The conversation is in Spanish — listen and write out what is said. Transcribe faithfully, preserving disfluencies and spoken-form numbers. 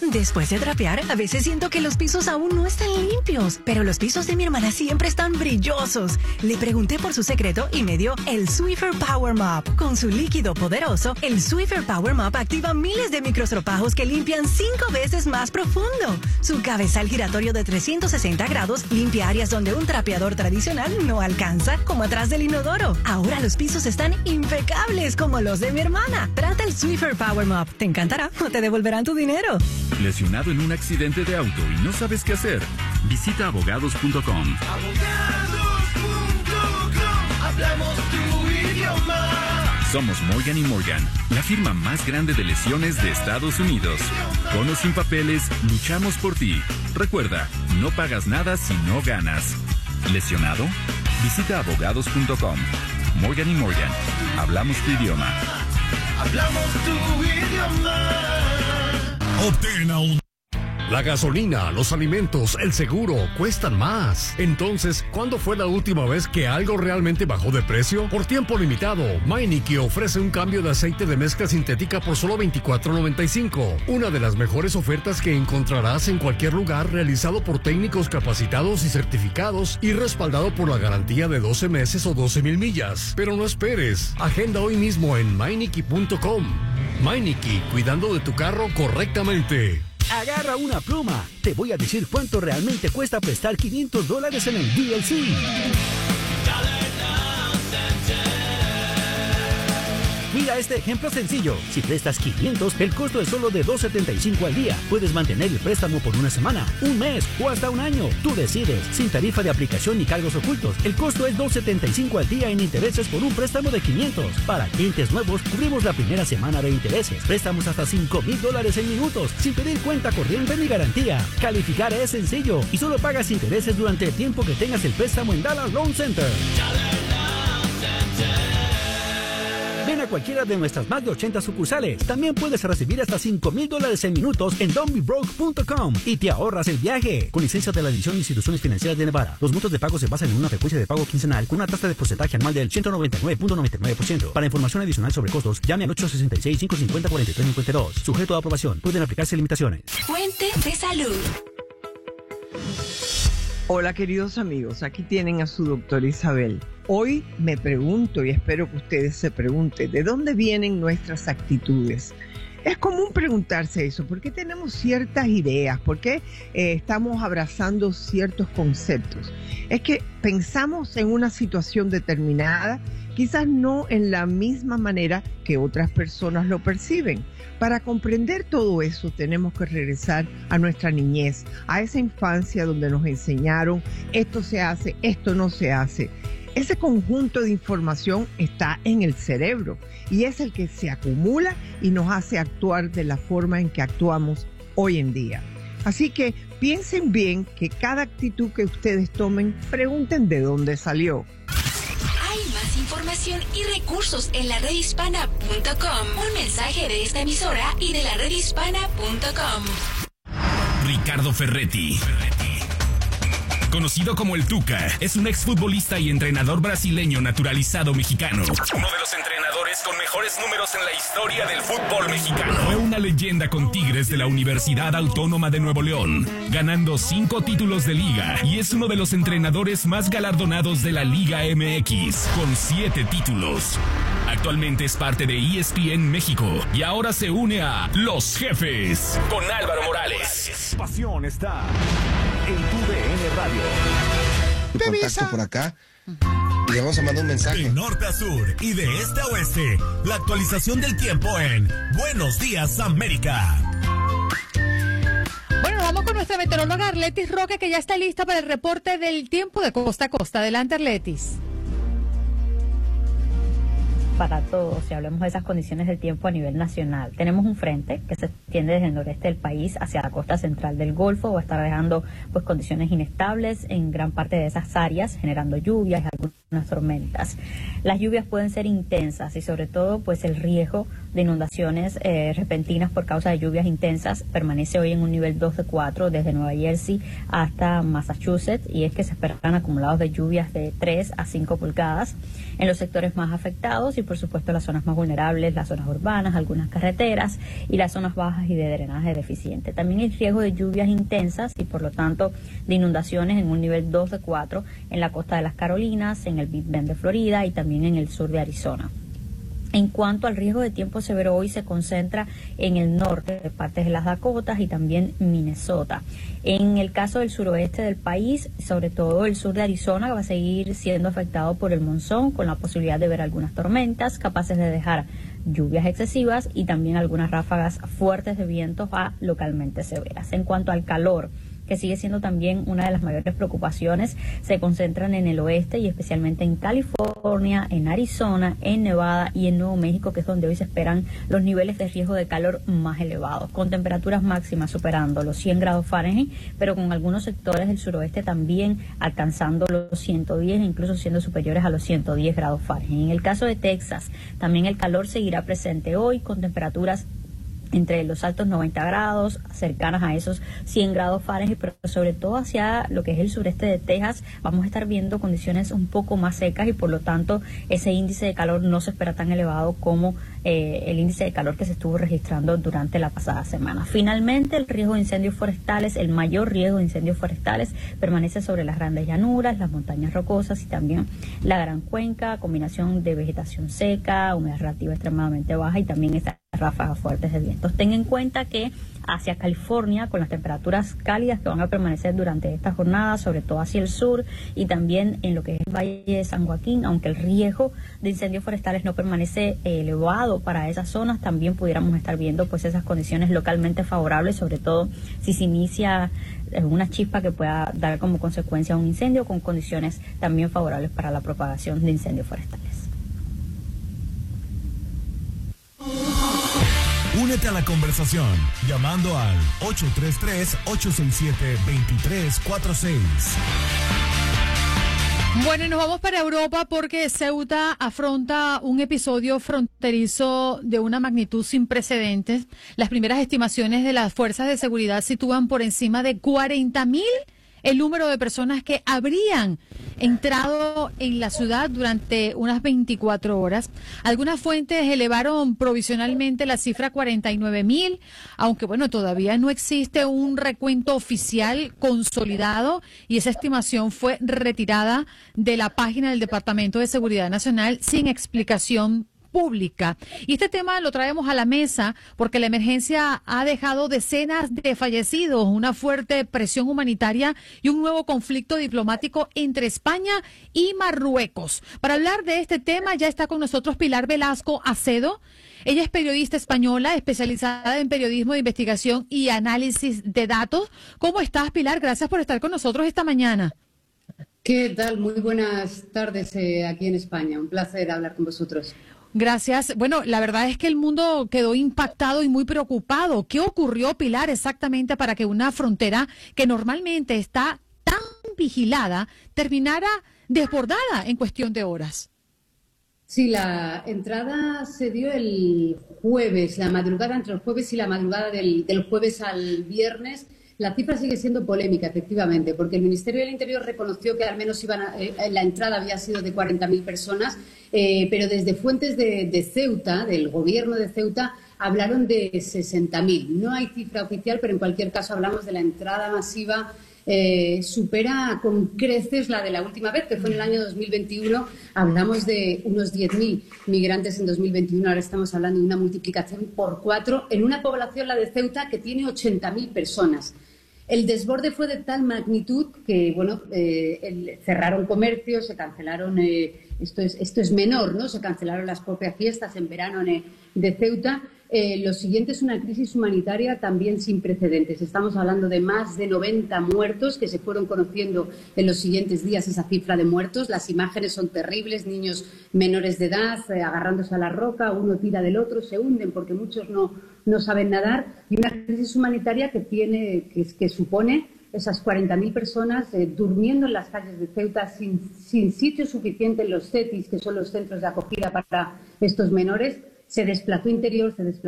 Después de trapear, a veces siento que los pisos aún no están limpios, pero los pisos de mi hermana siempre están brillosos. Le pregunté por su secreto y me dio el Swiffer Power Mop. Con su líquido poderoso, el Swiffer Power Mop activa miles de microstropajos que limpian cinco veces más profundo. Su cabezal giratorio de trescientos sesenta grados limpia áreas donde un trapeador tradicional no alcanza, como atrás del inodoro. Ahora los pisos están impecables como los de mi hermana. Trata el Swiffer Power Mop. Te encantará o te devolverán tu dinero. ¿Lesionado en un accidente de auto y no sabes qué hacer? Visita abogados punto com. abogados punto com. Hablamos tu idioma. Somos Morgan y Morgan, la firma más grande de lesiones de Estados Unidos. Con o sin papeles, luchamos por ti. Recuerda, no pagas nada si no ganas. ¿Lesionado? Visita abogados punto com. Morgan y Morgan, hablamos tu idioma. Hablamos tu idioma. Obtén un... La gasolina, los alimentos, el seguro cuestan más. Entonces, ¿cuándo fue la última vez que algo realmente bajó de precio? Por tiempo limitado, Meineke ofrece un cambio de aceite de mezcla sintética por solo veinticuatro noventa y cinco. Una de las mejores ofertas que encontrarás en cualquier lugar, realizado por técnicos capacitados y certificados y respaldado por la garantía de doce meses o doce mil millas. Pero no esperes. Agenda hoy mismo en Meineke punto com. Meineke, cuidando de tu carro correctamente. Agarra una pluma. Te voy a decir cuánto realmente cuesta prestar quinientos dólares en el D L C. Mira este ejemplo sencillo. Si prestas quinientos, el costo es solo de dos setenta y cinco al día. Puedes mantener el préstamo por una semana, un mes o hasta un año. Tú decides. Sin tarifa de aplicación ni cargos ocultos. El costo es dos setenta y cinco al día en intereses por un préstamo de quinientos. Para clientes nuevos, cubrimos la primera semana de intereses. Préstamos hasta cinco mil dólares en minutos, sin pedir cuenta corriente ni garantía. Calificar es sencillo y solo pagas intereses durante el tiempo que tengas el préstamo en Dallas Loan Center. Ven a cualquiera de nuestras más de ochenta sucursales. También puedes recibir hasta cinco mil dólares en minutos en don't be broke punto com y te ahorras el viaje. Con licencia de la División de Instituciones Financieras de Nevada. Los montos de pago se basan en una frecuencia de pago quincenal con una tasa de porcentaje anual del ciento noventa y nueve punto noventa y nueve por ciento. Para información adicional sobre costos, llame al ocho sesenta y seis, cinco cincuenta, cuarenta y tres cincuenta y dos. Sujeto a aprobación. Pueden aplicarse limitaciones. Fuente de salud. Hola queridos amigos, aquí tienen a su doctora Isabel. Hoy me pregunto y espero que ustedes se pregunten, ¿de dónde vienen nuestras actitudes? Es común preguntarse eso, ¿por qué tenemos ciertas ideas? ¿Por qué eh, estamos abrazando ciertos conceptos? Es que pensamos en una situación determinada, quizás no en la misma manera que otras personas lo perciben. Para comprender todo eso tenemos que regresar a nuestra niñez, a esa infancia donde nos enseñaron esto se hace, esto no se hace. Ese conjunto de información está en el cerebro y es el que se acumula y nos hace actuar de la forma en que actuamos hoy en día. Así que piensen bien que cada actitud que ustedes tomen, pregunten de dónde salió. Hay más información y recursos en la red hispana punto com. Un mensaje de esta emisora y de la red hispana punto com. Ricardo Ferretti, conocido como el Tuca, es un exfutbolista y entrenador brasileño naturalizado mexicano. Uno de los entrenadores con mejores números en la historia del fútbol mexicano. Fue una leyenda con Tigres de la Universidad Autónoma de Nuevo León, ganando cinco títulos de liga, y es uno de los entrenadores más galardonados de la Liga M X, con siete títulos. Actualmente es parte de E S P N México y ahora se une a Los Jefes con Álvaro Morales. Pasión está en tu D N Radio. Tu contacto por acá y le vamos a mandar un mensaje. De norte a sur y de este a oeste, la actualización del tiempo en Buenos Días América. Bueno, vamos con nuestra meteoróloga Arletis Roque, que ya está lista para el reporte del tiempo de costa a costa. Adelante, Arletis. Para todos, si hablamos de esas condiciones del tiempo a nivel nacional. Tenemos un frente que se extiende desde el noreste del país hacia la costa central del Golfo, va a estar dejando pues condiciones inestables en gran parte de esas áreas, generando lluvias y algunas tormentas. Las lluvias pueden ser intensas y sobre todo pues el riesgo de inundaciones eh, repentinas por causa de lluvias intensas permanece hoy en un nivel dos de cuatro desde Nueva Jersey hasta Massachusetts, y es que se esperan acumulados de lluvias de tres a cinco pulgadas en los sectores más afectados y por supuesto las zonas más vulnerables, las zonas urbanas, algunas carreteras y las zonas bajas y de drenaje deficiente. También hay riesgo de lluvias intensas y por lo tanto de inundaciones en un nivel dos de cuatro en la costa de las Carolinas, en el Big Bend de Florida y también en el sur de Arizona. En cuanto al riesgo de tiempo severo, hoy se concentra en el norte, de partes de las Dakotas y también Minnesota. En el caso del suroeste del país, sobre todo el sur de Arizona, va a seguir siendo afectado por el monzón, con la posibilidad de ver algunas tormentas capaces de dejar lluvias excesivas y también algunas ráfagas fuertes de vientos a localmente severas. En cuanto al calor, que sigue siendo también una de las mayores preocupaciones, se concentran en el oeste y especialmente en California, en Arizona, en Nevada y en Nuevo México, que es donde hoy se esperan los niveles de riesgo de calor más elevados, con temperaturas máximas superando los cien grados Fahrenheit, pero con algunos sectores del suroeste también alcanzando los ciento diez, incluso siendo superiores a los ciento diez grados Fahrenheit. En el caso de Texas, también el calor seguirá presente hoy, con temperaturas entre los altos noventa grados, cercanas a esos cien grados Fahrenheit, pero sobre todo hacia lo que es el sureste de Texas vamos a estar viendo condiciones un poco más secas y por lo tanto ese índice de calor no se espera tan elevado como eh, el índice de calor que se estuvo registrando durante la pasada semana. Finalmente, el riesgo de incendios forestales, el mayor riesgo de incendios forestales permanece sobre las grandes llanuras, las montañas rocosas y también la Gran Cuenca, combinación de vegetación seca, humedad relativa extremadamente baja y también esta ráfagas fuertes de vientos. Ten en cuenta que hacia California, con las temperaturas cálidas que van a permanecer durante esta jornada, sobre todo hacia el sur y también en lo que es el Valle de San Joaquín, aunque el riesgo de incendios forestales no permanece eh, elevado para esas zonas, también pudiéramos estar viendo pues esas condiciones localmente favorables, sobre todo si se inicia eh, una chispa que pueda dar como consecuencia un incendio, con condiciones también favorables para la propagación de incendios forestales. Únete a la conversación llamando al ocho tres tres, ocho seis siete, dos tres cuatro seis. Bueno, y nos vamos para Europa porque Ceuta afronta un episodio fronterizo de una magnitud sin precedentes. Las primeras estimaciones de las fuerzas de seguridad sitúan por encima de cuarenta mil el número de personas que habrían entrado en la ciudad durante unas veinticuatro horas. Algunas fuentes elevaron provisionalmente la cifra a cuarenta y nueve mil, aunque bueno, todavía no existe un recuento oficial consolidado y esa estimación fue retirada de la página del Departamento de Seguridad Nacional sin explicación pública. Y este tema lo traemos a la mesa porque la emergencia ha dejado decenas de fallecidos, una fuerte presión humanitaria y un nuevo conflicto diplomático entre España y Marruecos. Para hablar de este tema ya está con nosotros Pilar Velasco Acedo. Ella es periodista española especializada en periodismo de investigación y análisis de datos. ¿Cómo estás, Pilar? Gracias por estar con nosotros esta mañana. ¿Qué tal? Muy buenas tardes eh, aquí en España. Un placer hablar con vosotros. Gracias. Bueno, la verdad es que el mundo quedó impactado y muy preocupado. ¿Qué ocurrió, Pilar, exactamente para que una frontera que normalmente está tan vigilada terminara desbordada en cuestión de horas? Sí, la entrada se dio el jueves, la madrugada entre el jueves y la madrugada del, del jueves al viernes. La cifra sigue siendo polémica, efectivamente, porque el Ministerio del Interior reconoció que al menos iban a, eh, la entrada había sido de cuarenta mil personas, eh, pero desde fuentes de, de Ceuta, del gobierno de Ceuta, hablaron de sesenta mil. No hay cifra oficial, pero en cualquier caso hablamos de la entrada masiva. Eh, supera con creces la de la última vez, que fue en el año dos mil veintiuno. Hablamos de unos diez mil migrantes en dos mil veintiuno, ahora estamos hablando de una multiplicación por cuatro en una población, la de Ceuta, que tiene ochenta mil personas. El desborde fue de tal magnitud que, bueno, eh, el, cerraron comercios, se cancelaron, eh, esto es esto es menor, ¿no? Se cancelaron las propias fiestas en verano eh, de Ceuta. Eh, lo siguiente es una crisis humanitaria también sin precedentes. Estamos hablando de más de noventa muertos que se fueron conociendo en los siguientes días, esa cifra de muertos. Las imágenes son terribles, niños menores de edad eh, agarrándose a la roca, uno tira del otro, se hunden porque muchos no, no saben nadar, y una crisis humanitaria que, tiene, que, que supone esas cuarenta mil personas eh, durmiendo en las calles de Ceuta sin, sin sitio suficiente en los C E T I S, que son los centros de acogida para estos menores. se desplazó interior, se desplazó